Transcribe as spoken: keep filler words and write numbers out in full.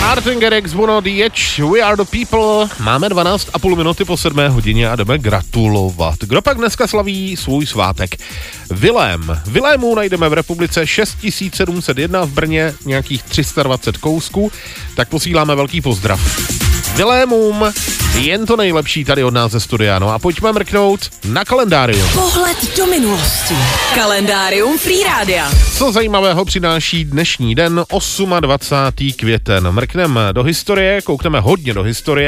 Martin Garrix, Bono, The Edge, We Are The People. Máme dvanáct a půl minuty po sedmé hodině a jdeme gratulovat. Kdo pak dneska slaví svůj svátek? Vilém. Vilémů najdeme v republice šest tisíc sedm set jedna, v Brně nějakých tři sta dvacet kousků, tak posíláme velký pozdrav Vilémům, jen to nejlepší tady od nás ze studia. No a pojďme mrknout na kalendárium. Pohled do minulosti. Kalendárium Free Rádia. Co zajímavého přináší dnešní den, dvacátého osmého květen. Mrkneme do historie, koukneme hodně do historie.